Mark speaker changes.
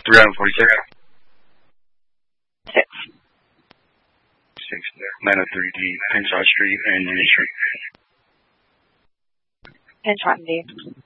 Speaker 1: 346.
Speaker 2: 6.
Speaker 1: 903D, Pinchot Street and Union Street.
Speaker 2: Pinchot, indeed.